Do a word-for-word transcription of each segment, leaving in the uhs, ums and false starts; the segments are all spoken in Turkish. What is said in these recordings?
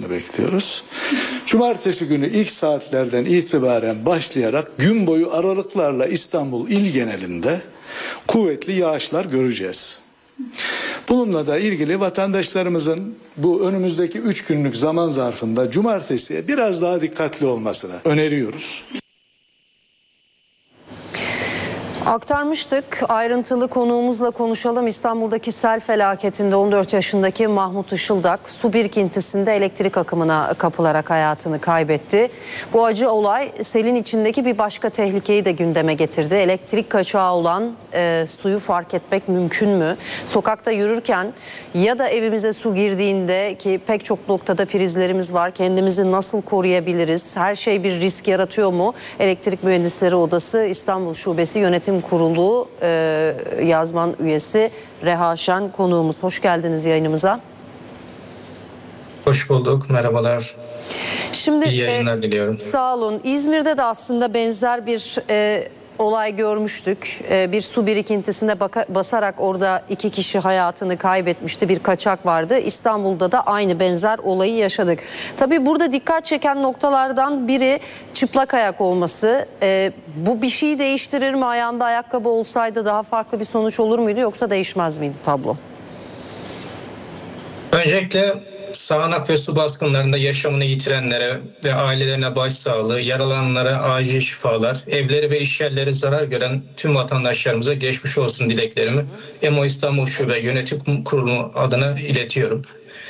olmasını bekliyoruz. Cumartesi günü ilk saatlerden itibaren başlayarak gün boyu aralıklarla İstanbul il genelinde kuvvetli yağışlar göreceğiz. Bununla da ilgili vatandaşlarımızın bu önümüzdeki üç günlük zaman zarfında cumartesiye biraz daha dikkatli olmasını öneriyoruz. Aktarmıştık. Ayrıntılı konuğumuzla konuşalım. İstanbul'daki sel felaketinde on dört yaşındaki Mahmut Işıldak su birikintisinde elektrik akımına kapılarak hayatını kaybetti. Bu acı olay selin içindeki bir başka tehlikeyi de gündeme getirdi. Elektrik kaçağı olan e, suyu fark etmek mümkün mü? Sokakta yürürken ya da evimize su girdiğinde, ki pek çok noktada prizlerimiz var, kendimizi nasıl koruyabiliriz? Her şey bir risk yaratıyor mu? Elektrik Mühendisleri Odası İstanbul Şubesi Yönetim Kurulu e, yazman üyesi Reha Şen konuğumuz. Hoş geldiniz yayınımıza. Hoş bulduk. Merhabalar. Şimdi İyi yayınlar e, diliyorum. Sağ olun. İzmir'de de aslında benzer bir e, olay görmüştük. E, bir su birikintisine baka, basarak orada iki kişi hayatını kaybetmişti. Bir kaçak vardı. İstanbul'da da aynı benzer olayı yaşadık. Tabii burada dikkat çeken noktalardan biri çıplak ayak olması. E, bu bir şeyi değiştirir mi? Ayağında ayakkabı olsaydı daha farklı bir sonuç olur muydu, yoksa değişmez miydi tablo? Öncelikle sağanak ve su baskınlarında yaşamını yitirenlere ve ailelerine başsağlığı, yaralananlara acil şifalar, evleri ve işyerleri zarar gören tüm vatandaşlarımıza geçmiş olsun dileklerimi E M O İstanbul Şube Yönetim Kurulu adına iletiyorum.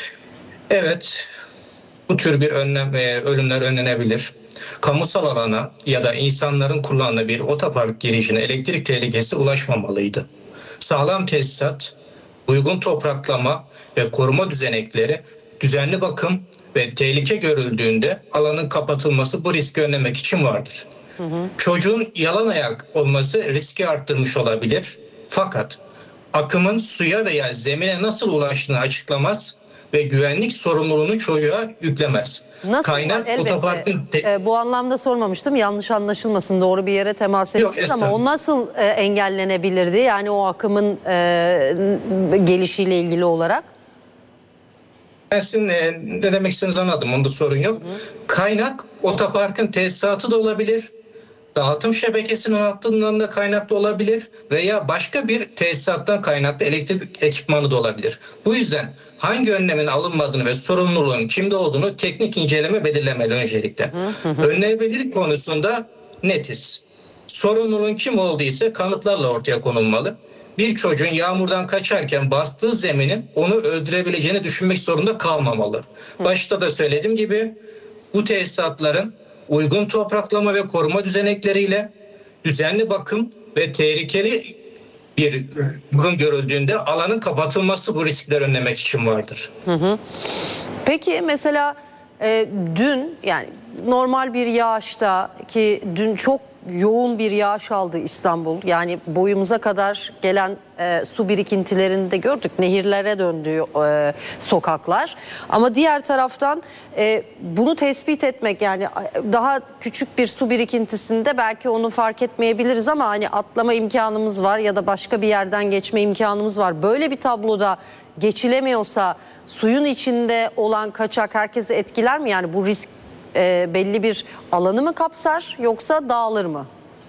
Evet, bu tür bir önlem, e, ölümler önlenebilir. Kamusal alana ya da insanların kullandığı bir otopark girişine elektrik tehlikesi ulaşmamalıydı. Sağlam tesisat, uygun topraklama ve koruma düzenekleri, düzenli bakım ve tehlike görüldüğünde alanın kapatılması bu riski önlemek için vardır. Hı hı. Çocuğun yalan ayak olması riski arttırmış olabilir. Fakat akımın suya veya zemine nasıl ulaştığını açıklamaz ve güvenlik sorumluluğunu çocuğa yüklemez. Nasıl? Kaynak Elbette. otoparkın te- e, bu anlamda sormamıştım. Yanlış anlaşılmasın. Doğru bir yere temas ettiniz ama o nasıl e, engellenebilirdi? Yani o akımın e, gelişiyle ilgili olarak. Ben sizin e, ne demek istediğinizi anladım. Onda sorun yok. Hı hı. Kaynak otoparkın tesisatı da olabilir. Dağıtım şebekesinin hattından da kaynaklı olabilir veya başka bir tesisattan kaynaklı elektrik ekipmanı da olabilir. Bu yüzden hangi önlemin alınmadığını ve sorumluluğun kimde olduğunu teknik inceleme belirlemeli öncelikle. Önlenebilirlik konusunda netiz. Sorumluluğun kim olduğu ise kanıtlarla ortaya konulmalı. Bir çocuğun yağmurdan kaçarken bastığı zeminin onu öldürebileceğini düşünmek zorunda kalmamalı. Başta da söylediğim gibi bu tesisatların uygun topraklama ve koruma düzenekleriyle düzenli bakım ve tehlikeli bir durum görüldüğünde alanın kapatılması bu riskleri önlemek için vardır. Hı hı. Peki mesela e, dün, yani normal bir yağışta, ki dün çok yoğun bir yağış aldı İstanbul. Yani boyumuza kadar gelen e, su birikintilerini de gördük. Nehirlere döndü e, sokaklar. Ama diğer taraftan e, bunu tespit etmek, yani daha küçük bir su birikintisinde belki onu fark etmeyebiliriz ama hani atlama imkanımız var ya da başka bir yerden geçme imkanımız var. Böyle bir tabloda geçilemiyorsa suyun içinde olan kaçak herkesi etkiler mi? Yani bu risk E, belli bir alanı mı kapsar yoksa dağılır mı?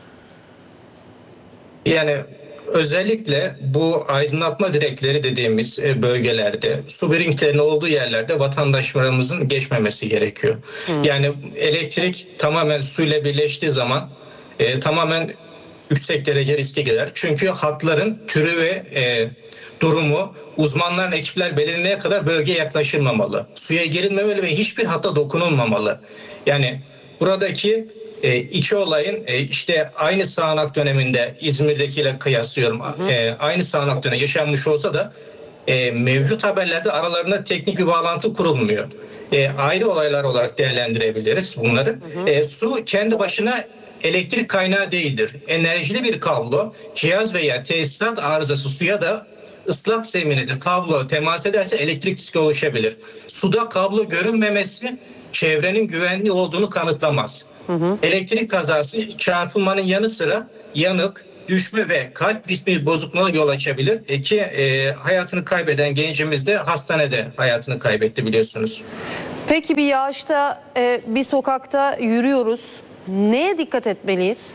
Yani özellikle bu aydınlatma direkleri dediğimiz bölgelerde, su birikintilerinin olduğu yerlerde vatandaşlarımızın geçmemesi gerekiyor. Hmm. Yani elektrik tamamen suyla birleştiği zaman e, tamamen yüksek derece riske girer. Çünkü hatların türü ve e, durumu uzmanların, ekipler belirlenene kadar bölgeye yaklaşılmamalı. Suya girilmemeli ve hiçbir hatta dokunulmamalı. Yani buradaki e, iki olayın e, işte aynı sağanak döneminde İzmir'dekiyle kıyaslıyorum. Hı hı. E, aynı sağanak dönemi yaşanmış olsa da e, mevcut haberlerde aralarında teknik bir bağlantı kurulmuyor. E, ayrı olaylar olarak değerlendirebiliriz bunları. Hı hı. E, su kendi başına elektrik kaynağı değildir. Enerjili bir kablo, cihaz veya tesisat arızası suya da ıslak zemine de kablo temas ederse elektrik riski oluşabilir. Suda kablo görünmemesi çevrenin güvenli olduğunu kanıtlamaz. Hı hı. Elektrik kazası çarpılmanın yanı sıra yanık, düşme ve kalp ritmi bozukluğuna yol açabilir. E ki e, hayatını kaybeden gencimiz de hastanede hayatını kaybetti biliyorsunuz. Peki bir yağışta e, bir sokakta yürüyoruz. Neye dikkat etmeliyiz?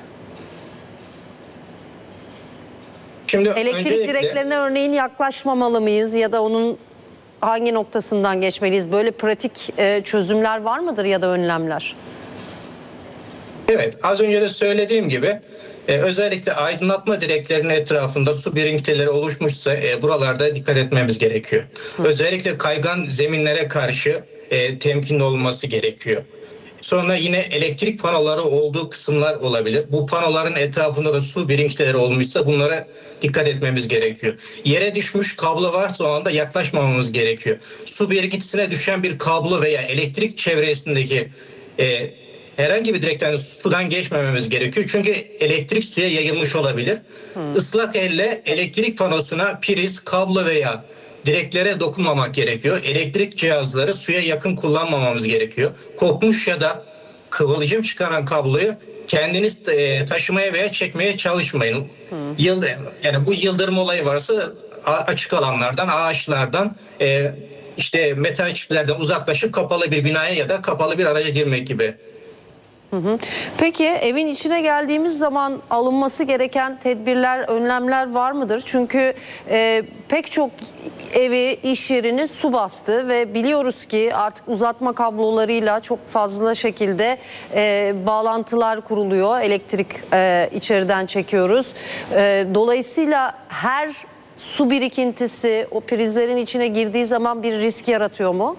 Şimdi Elektrik öncelikle, direklerine örneğin yaklaşmamalı mıyız ya da onun hangi noktasından geçmeliyiz? Böyle pratik e, çözümler var mıdır ya da önlemler? evet, az önce de söylediğim gibi e, özellikle aydınlatma direklerinin etrafında su birikintileri oluşmuşsa e, buralarda dikkat etmemiz gerekiyor. Hı. Özellikle kaygan zeminlere karşı e, temkinli olması gerekiyor. Sonra yine elektrik panoları olduğu kısımlar olabilir. Bu panoların etrafında da su birikintileri olmuşsa bunlara dikkat etmemiz gerekiyor. Yere düşmüş kablo varsa o anda yaklaşmamamız gerekiyor. Su birikintisine düşen bir kablo veya elektrik çevresindeki e, herhangi bir direkten sudan geçmememiz gerekiyor. Çünkü elektrik suya yayılmış olabilir. Hmm. Islak elle elektrik panosuna priz, kablo veya direklere dokunmamak gerekiyor. Elektrik cihazları suya yakın kullanmamamız gerekiyor. Kopmuş ya da kıvılcım çıkaran kabloyu kendiniz e, taşımaya veya çekmeye çalışmayın. Hmm. Yıldır, yani bu yıldırım olayı varsa açık alanlardan, ağaçlardan, e, işte metal çiplerden uzaklaşıp kapalı bir binaya ya da kapalı bir araca girmek gibi. Hı hı. Peki evin içine geldiğimiz zaman alınması gereken tedbirler, önlemler var mıdır? Çünkü e, pek çok evi, iş yerini su bastı ve biliyoruz ki artık uzatma kablolarıyla çok fazla şekilde e, bağlantılar kuruluyor. Elektrik e, içeriden çekiyoruz. E, dolayısıyla her su birikintisi o prizlerin içine girdiği zaman bir risk yaratıyor mu?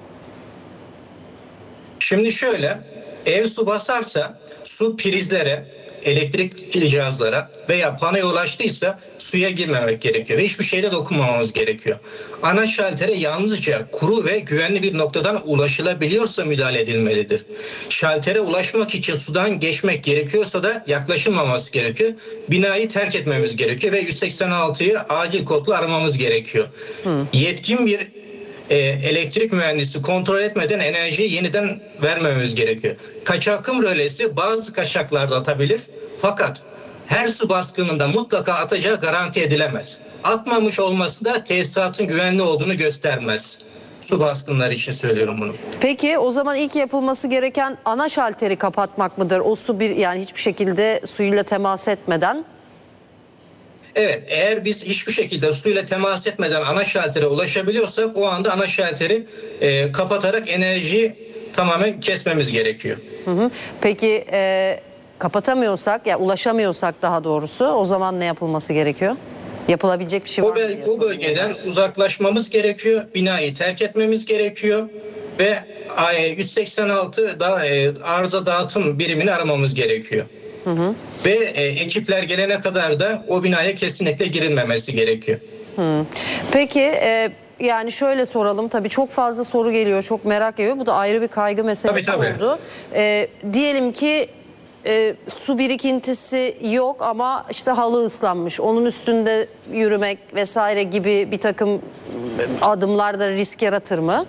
Şimdi şöyle, ev su basarsa su prizlere, elektrik cihazlara veya panoya ulaştıysa suya girmemek gerekiyor ve hiçbir şeyde dokunmamamız gerekiyor. Ana şaltere yalnızca kuru ve güvenli bir noktadan ulaşılabiliyorsa müdahale edilmelidir. Şaltere ulaşmak için sudan geçmek gerekiyorsa da yaklaşılmaması gerekiyor. Binayı terk etmemiz gerekiyor ve yüz seksen altıyı acil kodla aramamız gerekiyor. Hı. Yetkin bir E, elektrik mühendisi kontrol etmeden enerjiyi yeniden vermememiz gerekiyor. Kaçakım rölesi bazı kaçaklarda atabilir fakat her su baskınında mutlaka atacağı garanti edilemez. Atmamış olması da tesisatın güvenli olduğunu göstermez. Su baskınları için söylüyorum bunu. Peki o zaman ilk yapılması gereken ana şalteri kapatmak mıdır? O su bir yani hiçbir şekilde suyla temas etmeden. Evet, eğer biz hiçbir şekilde suyla temas etmeden ana şaltere ulaşabiliyorsak o anda ana şalteri e, kapatarak enerjiyi tamamen kesmemiz gerekiyor. Hı hı. Peki e, kapatamıyorsak ya yani ulaşamıyorsak daha doğrusu o zaman ne yapılması gerekiyor? Yapılabilecek bir şey var o, mı? O bölgeden uzaklaşmamız gerekiyor, binayı terk etmemiz gerekiyor ve yüz seksen altı da, e, arıza dağıtım birimini aramamız gerekiyor. Hı hı. Ve e, ekipler gelene kadar da o binaya kesinlikle girilmemesi gerekiyor. Hı. Peki e, yani şöyle soralım, tabii çok fazla soru geliyor, çok merak ediyor. Bu da ayrı bir kaygı meselesi tabii, tabii. oldu. E, diyelim ki e, su birikintisi yok ama işte halı ıslanmış. Onun üstünde yürümek vesaire gibi bir takım adımlarda risk yaratır mı?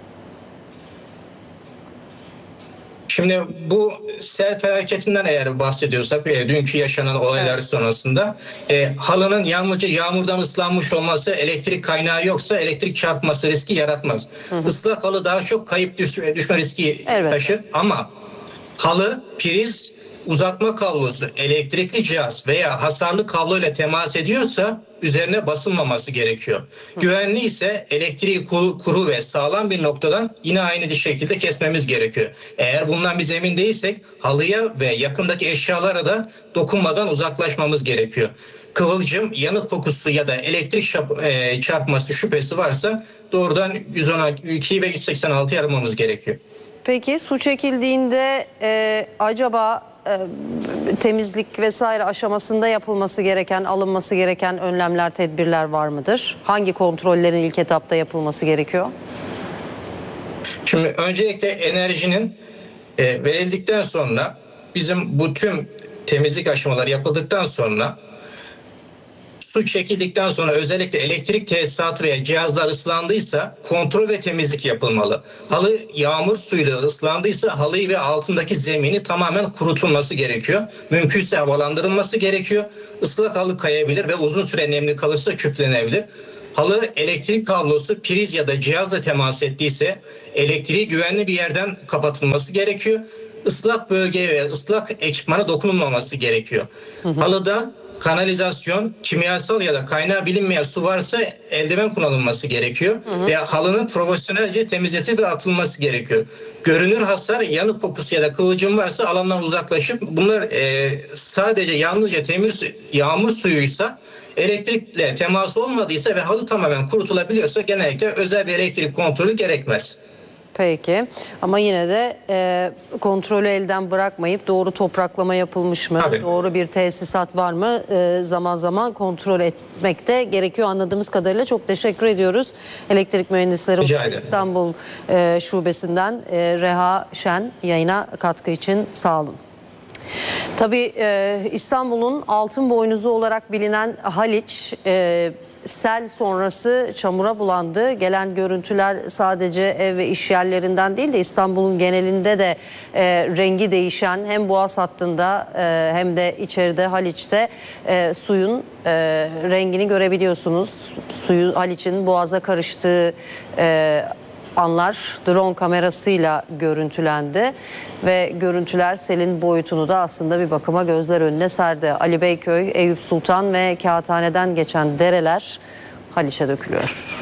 Şimdi bu sel felaketinden eğer bahsediyorsak e, dünkü yaşanan olaylar evet. sonrasında e, halının yalnızca yağmurdan ıslanmış olması elektrik kaynağı yoksa elektrik çarpması riski yaratmaz. Hı hı. Islak halı daha çok kayıp düşme, düşme riski evet. taşır ama halı, priz, uzatma kablosu, elektrikli cihaz veya hasarlı kablo ile temas ediyorsa üzerine basılmaması gerekiyor. Hı. Güvenli ise elektriği kuru, kuru ve sağlam bir noktadan yine aynı şekilde kesmemiz gerekiyor. Eğer bundan biz emin değilsek halıya ve yakındaki eşyalara da dokunmadan uzaklaşmamız gerekiyor. Kıvılcım, yanık kokusu ya da elektrik çarpması şüphesi varsa doğrudan yüz on iki ve yüz seksen altıyı aramamız gerekiyor. Peki su çekildiğinde e, acaba temizlik vesaire aşamasında yapılması gereken, alınması gereken önlemler, tedbirler var mıdır? Hangi kontrollerin ilk etapta yapılması gerekiyor? Şimdi öncelikle enerjinin e, verildikten sonra bizim bu tüm temizlik aşamaları yapıldıktan sonra su çekildikten sonra özellikle elektrik tesisatı veya cihazlar ıslandıysa kontrol ve temizlik yapılmalı. Halı yağmur suyuyla ıslandıysa halıyı ve altındaki zemini tamamen kurutulması gerekiyor. Mümkünse havalandırılması gerekiyor. Islak halı kayabilir ve uzun süre nemli kalırsa küflenebilir. halı elektrik kablosu priz ya da cihazla temas ettiyse elektriği güvenli bir yerden kapatılması gerekiyor. Islak bölgeye ve ıslak ekipmana dokunulmaması gerekiyor. Hı hı. Halıda kanalizasyon, kimyasal ya da kaynağı bilinmeyen su varsa eldiven kullanılması gerekiyor. Hı hı. Ve halının profesyonelce temizletilip ve atılması gerekiyor. Görünür hasar, yanık kokusu ya da kıvılcım varsa alandan uzaklaşıp bunlar e, sadece yalnızca temiz yağmur suyuysa, elektrikle teması olmadıysa ve halı tamamen kurutulabiliyorsa genellikle özel bir elektrik kontrolü gerekmez. Peki ama yine de e, kontrolü elden bırakmayıp doğru topraklama yapılmış mı, Tabii. doğru bir tesisat var mı e, zaman zaman kontrol etmek de gerekiyor anladığımız kadarıyla. Çok teşekkür ediyoruz. Elektrik Mühendisleri İstanbul e, Şubesi'nden e, Reha Şen yayına katkı için sağ olun. Tabii e, İstanbul'un altın boynuzu olarak bilinen Haliç e, sel sonrası çamura bulandı. Gelen görüntüler sadece ev ve iş yerlerinden değil de İstanbul'un genelinde de e, rengi değişen hem Boğaz hattında e, hem de içeride Haliç'te e, suyun e, rengini görebiliyorsunuz. Suyu Haliç'in Boğaz'a karıştığı e, anlar drone kamerasıyla görüntülendi ve görüntüler selin boyutunu da aslında bir bakıma gözler önüne serdi. Ali Beyköy, Eyüp Sultan ve Kağıthane'den geçen dereler Haliç'e dökülüyor.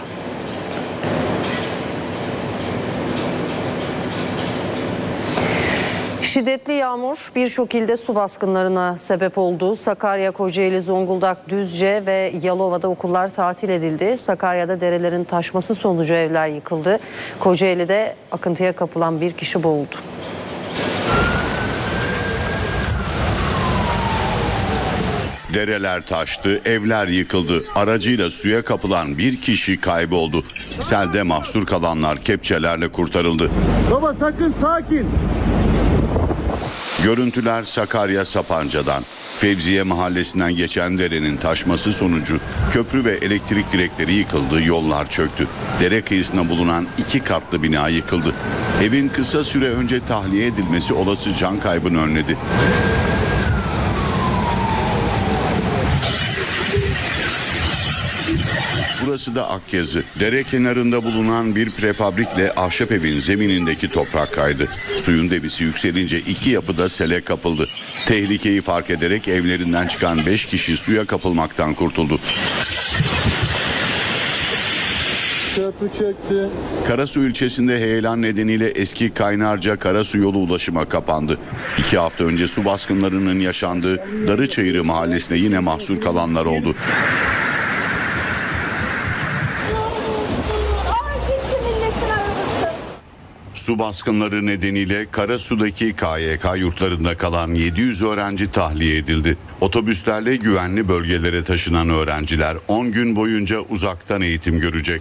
Şiddetli yağmur birçok ilde su baskınlarına sebep oldu. Sakarya, Kocaeli, Zonguldak, Düzce ve Yalova'da okullar tatil edildi. Sakarya'da derelerin taşması sonucu evler yıkıldı. Kocaeli'de akıntıya kapılan bir kişi boğuldu. Dereler taştı, evler yıkıldı. Aracıyla suya kapılan bir kişi kayboldu. Selde mahsur kalanlar kepçelerle kurtarıldı. Baba sakın, sakin. Görüntüler Sakarya Sapanca'dan. Fevziye mahallesinden geçen derenin taşması sonucu köprü ve elektrik direkleri yıkıldı, yollar çöktü. Dere kıyısında bulunan iki katlı bina yıkıldı. Evin kısa süre önce tahliye edilmesi olası can kaybını önledi. Burası da Akyazı. Dere kenarında bulunan bir prefabrikle ahşap evin zeminindeki toprak kaydı. Suyun debisi yükselince iki yapıda sele kapıldı. Tehlikeyi fark ederek evlerinden çıkan beş kişi suya kapılmaktan kurtuldu. Köprü çöktü. Karasu ilçesinde heyelan nedeniyle eski Kaynarca Karasu yolu ulaşıma kapandı. İki hafta önce su baskınlarının yaşandığı Darıçayırı mahallesinde yine mahsur kalanlar oldu. Su baskınları nedeniyle Karasu'daki K Y K yurtlarında kalan yedi yüz öğrenci tahliye edildi. Otobüslerle güvenli bölgelere taşınan öğrenciler on gün boyunca uzaktan eğitim görecek.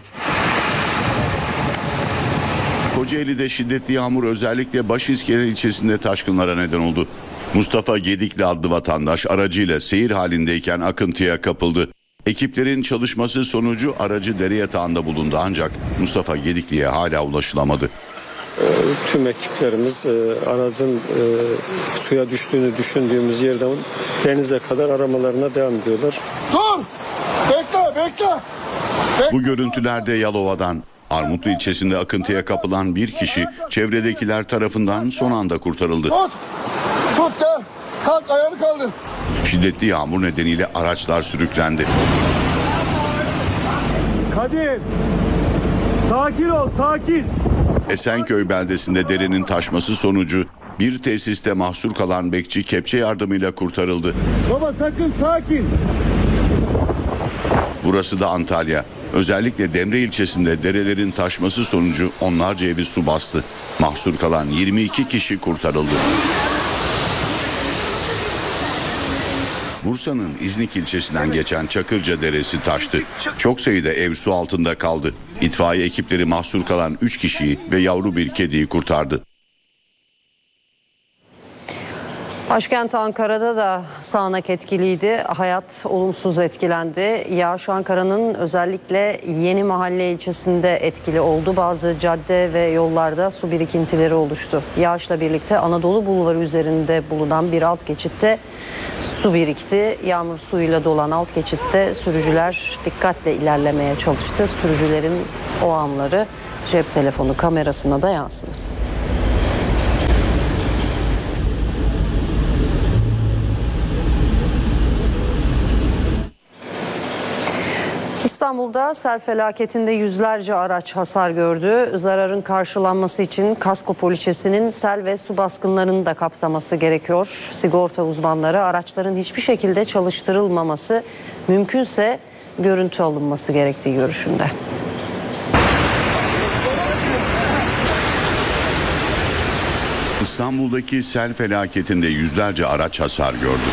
Kocaeli'de şiddetli yağmur özellikle Başiskele ilçesinde taşkınlara neden oldu. Mustafa Gedikli adlı vatandaş aracıyla seyir halindeyken akıntıya kapıldı. Ekiplerin çalışması sonucu aracı dere yatağında bulundu ancak Mustafa Gedikli'ye hala ulaşılamadı. Tüm ekiplerimiz aracın suya düştüğünü düşündüğümüz yerden denize kadar aramalarına devam ediyorlar. Dur! Bekle, bekle! Bek Bu görüntülerde Yalova'dan. Armutlu ilçesinde akıntıya kapılan bir kişi çevredekiler tarafından son anda kurtarıldı. Tut! Tut gel! Kalk, ayağını kaldır. Şiddetli yağmur nedeniyle araçlar sürüklendi. Kadir! Sakin ol, sakin! Esenköy beldesinde derenin taşması sonucu bir tesiste mahsur kalan bekçi kepçe yardımıyla kurtarıldı. Baba sakın, sakin! Burası da Antalya. Özellikle Demre ilçesinde derelerin taşması sonucu onlarca evi su bastı. Mahsur kalan yirmi iki kişi kurtarıldı. Bursa'nın İznik ilçesinden geçen Çakırca Deresi taştı. Çok sayıda ev su altında kaldı. İtfaiye ekipleri mahsur kalan üç kişiyi ve yavru bir kediyi kurtardı. Başkent Ankara'da da sağanak etkiliydi. Hayat olumsuz etkilendi. Yağış Ankara'nın özellikle Yeni Mahalle ilçesinde etkili oldu. Bazı cadde ve yollarda su birikintileri oluştu. Yağışla birlikte Anadolu Bulvarı üzerinde bulunan bir alt geçitte su birikti. Yağmur suyuyla dolan alt geçitte sürücüler dikkatle ilerlemeye çalıştı. Sürücülerin o anları cep telefonu kamerasına da yansıdı. İstanbul'da sel felaketinde yüzlerce araç hasar gördü. Zararın karşılanması için kasko poliçesinin sel ve su baskınlarını da kapsaması gerekiyor. Sigorta uzmanları araçların hiçbir şekilde çalıştırılmaması, mümkünse görüntü alınması gerektiği görüşünde. İstanbul'daki sel felaketinde yüzlerce araç hasar gördü.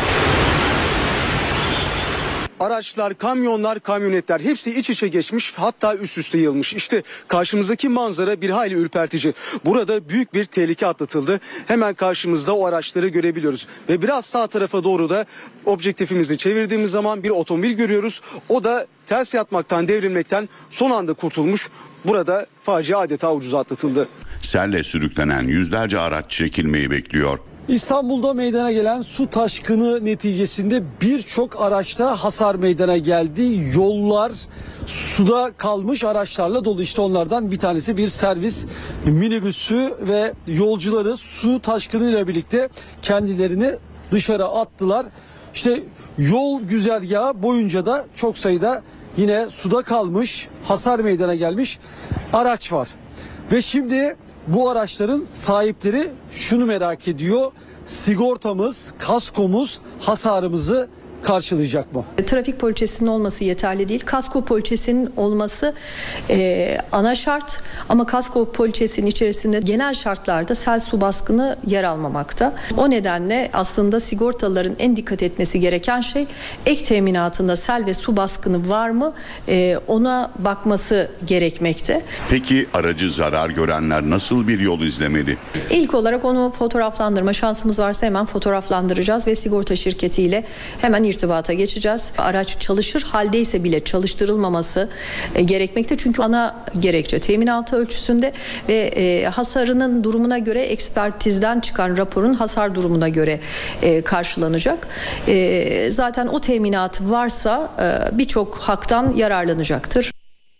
Araçlar, kamyonlar, kamyonetler hepsi iç içe geçmiş, hatta üst üste yığılmış. İşte karşımızdaki manzara bir hayli ürpertici. Burada büyük bir tehlike atlatıldı. Hemen karşımızda o araçları görebiliyoruz. Ve biraz sağ tarafa doğru da objektifimizi çevirdiğimiz zaman bir otomobil görüyoruz. O da ters yatmaktan, devrilmekten son anda kurtulmuş. Burada facia adeta ucuz atlatıldı. Selle sürüklenen yüzlerce araç çekilmeyi bekliyor. İstanbul'da meydana gelen su taşkını neticesinde birçok araçta hasar meydana geldi. Yollar suda kalmış araçlarla dolu. İşte onlardan bir tanesi bir servis minibüsü ve yolcuları su taşkınıyla birlikte kendilerini dışarı attılar. İşte yol güzergahı boyunca da çok sayıda yine suda kalmış, hasar meydana gelmiş araç var. Ve şimdi bu araçların sahipleri şunu merak ediyor: sigortamız, kaskomuz hasarımızı karşılayacak mı? Trafik poliçesinin olması yeterli değil. Kasko poliçesinin olması e, ana şart, ama kasko poliçesinin içerisinde genel şartlarda sel su baskını yer almamakta. O nedenle aslında sigortalıların en dikkat etmesi gereken şey, ek teminatında sel ve su baskını var mı e, ona bakması gerekmekte. Peki aracı zarar görenler nasıl bir yol izlemeli? İlk olarak onu fotoğraflandırma şansımız varsa hemen fotoğraflandıracağız ve sigorta şirketiyle hemen irtibata geçeceğiz. Araç çalışır haldeyse bile çalıştırılmaması e, gerekmekte. Çünkü ana gerekçe teminatı ölçüsünde ve e, hasarının durumuna göre ekspertizden çıkan raporun hasar durumuna göre e, karşılanacak. E, zaten o teminat varsa e, birçok haktan yararlanacaktır.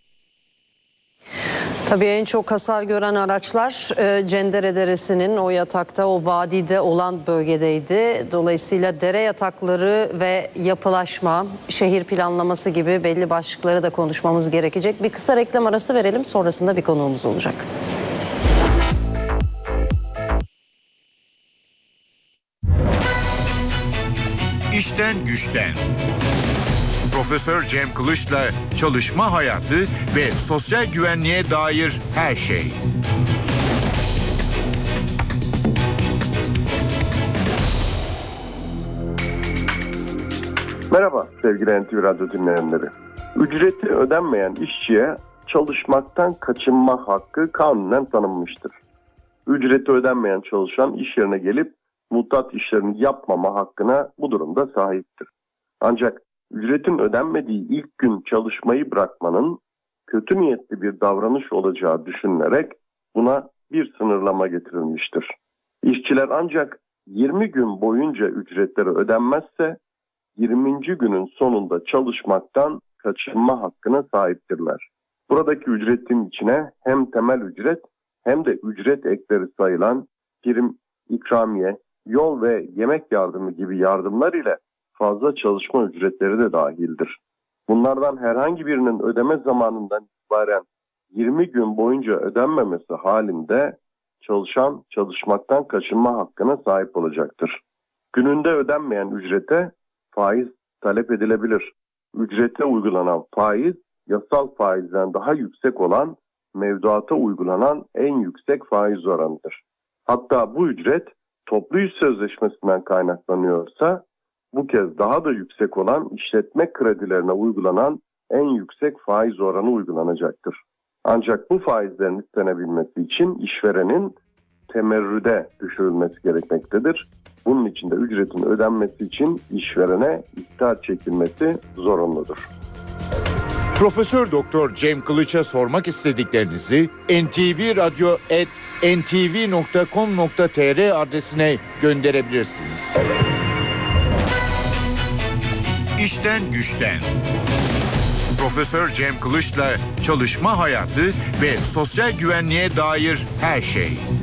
Tabii en çok hasar gören araçlar e, Cendere Deresi'nin o yatakta, o vadide olan bölgedeydi. Dolayısıyla dere yatakları ve yapılaşma, şehir planlaması gibi belli başlıkları da konuşmamız gerekecek. Bir kısa reklam arası verelim, sonrasında bir konuğumuz olacak. İşten güçten. Profesör Cem Kılıç'la çalışma hayatı ve sosyal güvenliğe dair her şey. Merhaba sevgili N T V Radyo dinleyenleri. Ücreti ödenmeyen işçiye çalışmaktan kaçınma hakkı kanunen tanınmıştır. Ücreti ödenmeyen çalışan iş yerine gelip muhtat işlerini yapmama hakkına bu durumda sahiptir. Ancak ücretin ödenmediği ilk gün çalışmayı bırakmanın kötü niyetli bir davranış olacağı düşünülerek buna bir sınırlama getirilmiştir. İşçiler ancak yirmi gün boyunca ücretleri ödenmezse yirminci günün sonunda çalışmaktan kaçınma hakkına sahiptirler. Buradaki ücretin içine hem temel ücret hem de ücret ekleri sayılan prim, ikramiye, yol ve yemek yardımı gibi yardımlar ile fazla çalışma ücretleri de dahildir. Bunlardan herhangi birinin ödeme zamanından itibaren yirmi gün boyunca ödenmemesi halinde çalışan çalışmaktan kaçınma hakkına sahip olacaktır. Gününde ödenmeyen ücrete faiz talep edilebilir. Ücrete uygulanan faiz, yasal faizden daha yüksek olan mevduata uygulanan en yüksek faiz oranıdır. Hatta bu ücret toplu iş sözleşmesinden kaynaklanıyorsa bu kez daha da yüksek olan işletme kredilerine uygulanan en yüksek faiz oranı uygulanacaktır. Ancak bu faizlerin istenebilmesi için işverenin temerrüde düşürülmesi gerekmektedir. Bunun için de ücretin ödenmesi için işverene ihtar çekilmesi zorunludur. Profesör Doktor Cem Kılıç'a sormak istediklerinizi en ti vi radyo at en ti vi nokta com nokta tr adresine gönderebilirsiniz. İşten Güçten. Profesör Cem Kılıç'la çalışma hayatı ve sosyal güvenliğe dair her şey.